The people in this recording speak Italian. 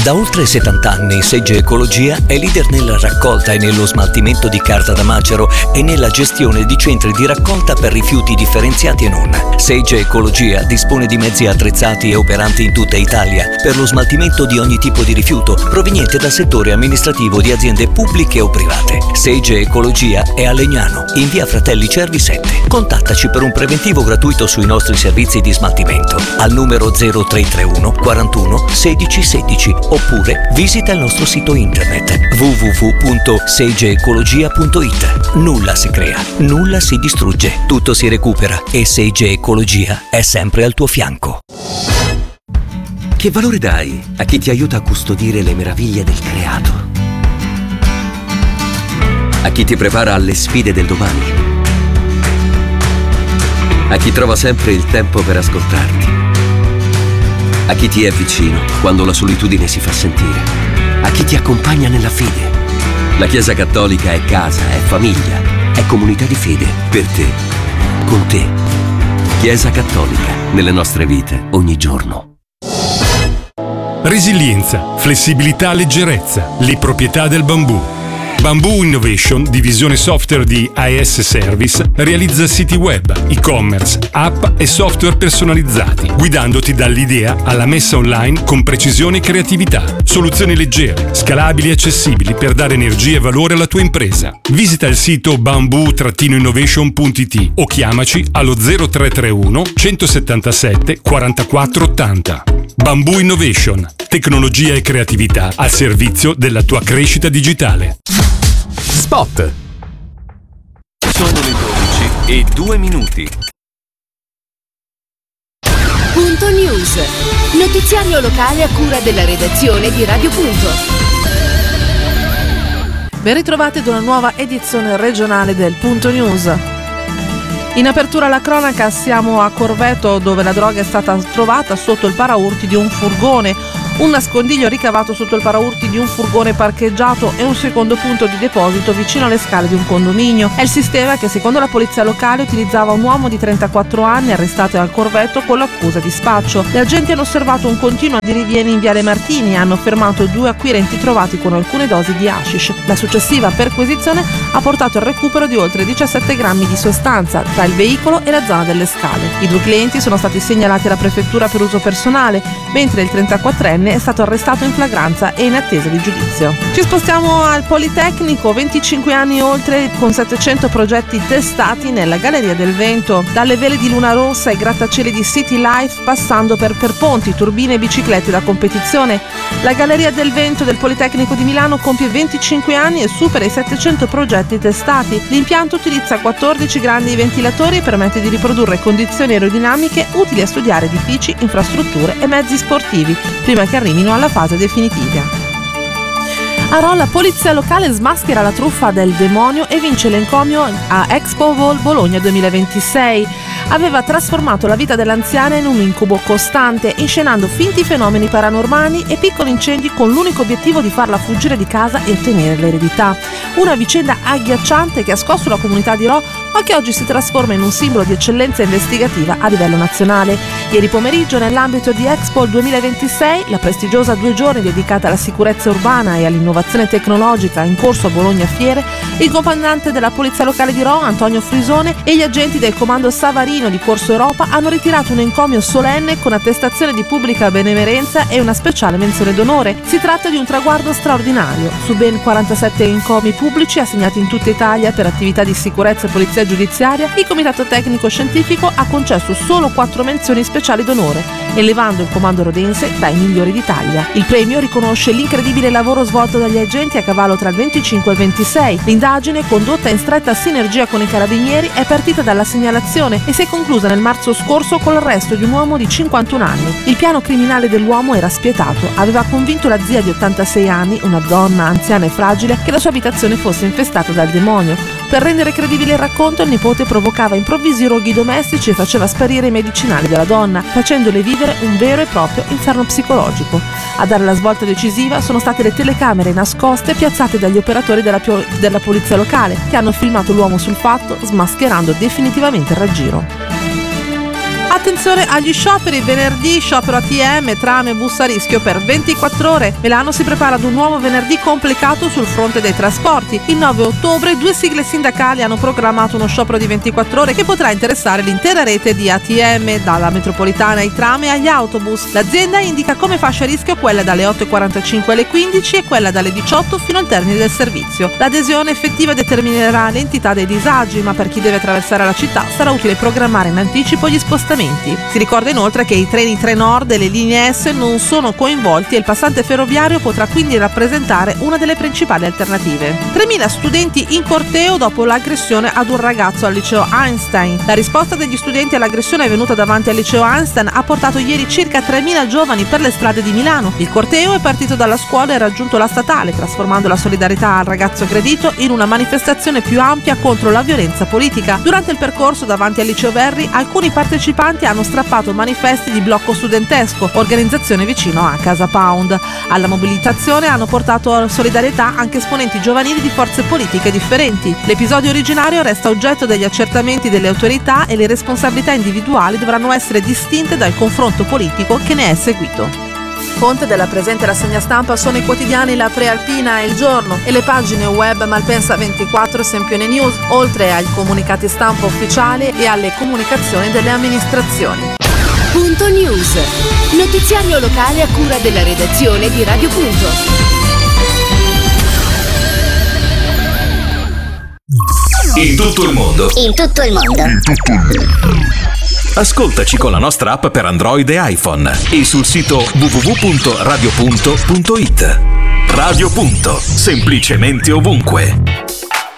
Da oltre 70 anni Sage Ecologia è leader nella raccolta e nello smaltimento di carta da macero e nella gestione di centri di raccolta per rifiuti differenziati e non. Sage Ecologia dispone di mezzi attrezzati e operanti in tutta Italia per lo smaltimento di ogni tipo di rifiuto proveniente dal settore amministrativo di aziende pubbliche o private. Sage Ecologia è a Legnano, in via Fratelli Cervi 7. Contattaci per un preventivo gratuito sui nostri servizi di smaltimento al numero 0331 41 16 16 oppure visita il nostro sito internet www.sageecologia.it. Nulla si crea, nulla si distrugge, tutto si recupera e Sage Ecologia è sempre al tuo fianco. Che valore dai a chi ti aiuta a custodire le meraviglie del creato? A chi ti prepara alle sfide del domani? A chi trova sempre il tempo per ascoltarti? A chi ti è vicino quando la solitudine si fa sentire? A chi ti accompagna nella fede? La Chiesa Cattolica è casa, è famiglia, è comunità di fede, per te, con te. Chiesa Cattolica, nelle nostre vite, ogni giorno. Resilienza, flessibilità, leggerezza, le proprietà del bambù. Bamboo Innovation, divisione software di AS Service, realizza siti web, e-commerce, app e software personalizzati, guidandoti dall'idea alla messa online con precisione e creatività. Soluzioni leggere, scalabili e accessibili per dare energia e valore alla tua impresa. Visita il sito bamboo-innovation.it o chiamaci allo 0331 177 44 80. Bamboo Innovation, tecnologia e creatività al servizio della tua crescita digitale. Spot. Sono le 12:02. Punto News. Notiziario locale a cura della redazione di Radio Punto. Ben ritrovati ad una nuova edizione regionale del Punto News. In apertura alla cronaca siamo a Corveto, dove la droga è stata trovata sotto il paraurti di un furgone. Un nascondiglio ricavato sotto il paraurti di un furgone parcheggiato e un secondo punto di deposito vicino alle scale di un condominio. È il sistema che secondo la polizia locale utilizzava un uomo di 34 anni arrestato al Corveto con l'accusa di spaccio. Gli agenti hanno osservato un continuo andirivieni in Viale Martini e hanno fermato 2 acquirenti trovati con alcune dosi di hashish. La successiva perquisizione ha portato al recupero di oltre 17 grammi di sostanza tra il veicolo e la zona delle scale. I 2 clienti sono stati segnalati alla prefettura per uso personale, mentre il 34enne è stato arrestato in flagranza e in attesa di giudizio. Ci spostiamo al Politecnico, 25 anni oltre, con 700 progetti testati nella Galleria del Vento. Dalle vele di Luna Rossa ai grattacieli di City Life, passando per ponti, turbine e biciclette da competizione, la Galleria del Vento del Politecnico di Milano compie 25 anni e supera i 700 progetti testati. L'impianto utilizza 14 grandi ventilatori e permette di riprodurre condizioni aerodinamiche utili a studiare edifici, infrastrutture e mezzi sportivi, prima che arrivino alla fase definitiva. A Rho la polizia locale smaschera la truffa del demonio e vince l'encomio a Expo Bologna 2026. Aveva trasformato la vita dell'anziana in un incubo costante, inscenando finti fenomeni paranormali e piccoli incendi con l'unico obiettivo di farla fuggire di casa e ottenere l'eredità. Una vicenda agghiacciante che ha scosso la comunità di Rho, ma che oggi si trasforma in un simbolo di eccellenza investigativa a livello nazionale. Ieri pomeriggio, nell'ambito di Expo 2026, la prestigiosa 2 giorni dedicata alla sicurezza urbana e all'innovazione tecnologica in corso a Bologna Fiere, il comandante della polizia locale di Rho, Antonio Frisone, e gli agenti del comando Savarino di Corso Europa hanno ritirato un encomio solenne con attestazione di pubblica benemerenza e una speciale menzione d'onore. Si tratta di un traguardo straordinario. Su ben 47 encomi pubblici assegnati in tutta Italia per attività di sicurezza e polizia giudiziaria, il Comitato Tecnico Scientifico ha concesso solo 4 menzioni speciali d'onore, elevando il comando rodense dai migliori d'Italia. Il premio riconosce l'incredibile lavoro svolto dagli agenti a cavallo tra il 25 e il 26. L'indagine, condotta in stretta sinergia con i carabinieri, è partita dalla segnalazione e si è conclusa nel marzo scorso con l'arresto di un uomo di 51 anni. Il piano criminale dell'uomo era spietato. Aveva convinto la zia di 86 anni, una donna anziana e fragile, che la sua abitazione fosse infestata dal demonio. Per rendere credibile il racconto, il nipote provocava improvvisi roghi domestici e faceva sparire i medicinali della donna, facendole vivere un vero e proprio inferno psicologico. A dare la svolta decisiva sono state le telecamere nascoste piazzate dagli operatori della polizia locale, che hanno filmato l'uomo sul fatto, smascherando definitivamente il raggiro. Attenzione agli scioperi, venerdì sciopero ATM, tram e bus a rischio per 24 ore. Milano si prepara ad un nuovo venerdì complicato sul fronte dei trasporti. Il 9 ottobre 2 sigle sindacali hanno programmato uno sciopero di 24 ore che potrà interessare l'intera rete di ATM, dalla metropolitana ai tram e agli autobus. L'azienda indica come fascia a rischio quella dalle 8.45 alle 15 e quella dalle 18 fino al termine del servizio. L'adesione effettiva determinerà l'entità dei disagi, ma per chi deve attraversare la città sarà utile programmare in anticipo gli spostamenti. Si ricorda inoltre che i treni Trenord e le linee S non sono coinvolti e il passante ferroviario potrà quindi rappresentare una delle principali alternative. 3.000 studenti in corteo dopo l'aggressione ad un ragazzo al liceo Einstein. La risposta degli studenti all'aggressione avvenuta davanti al liceo Einstein ha portato ieri circa 3.000 giovani per le strade di Milano. Il corteo è partito dalla scuola e ha raggiunto la statale, trasformando la solidarietà al ragazzo aggredito in una manifestazione più ampia contro la violenza politica. Durante il percorso davanti al liceo Verri, alcuni partecipanti hanno strappato manifesti di blocco studentesco, organizzazione vicino a Casa Pound. Alla mobilitazione hanno portato solidarietà anche esponenti giovanili di forze politiche differenti. L'episodio originario resta oggetto degli accertamenti delle autorità e le responsabilità individuali dovranno essere distinte dal confronto politico che ne è seguito. Fonte della presente rassegna stampa sono i quotidiani La Prealpina e Il Giorno e le pagine web Malpensa 24 e Sempione News, oltre ai comunicati stampa ufficiali e alle comunicazioni delle amministrazioni. Punto News. Notiziario locale a cura della redazione di Radio Punto. In tutto il mondo. In tutto il mondo. Ascoltaci con la nostra app per Android e iPhone e sul sito www.radiopunto.it. Radio Punto, semplicemente ovunque.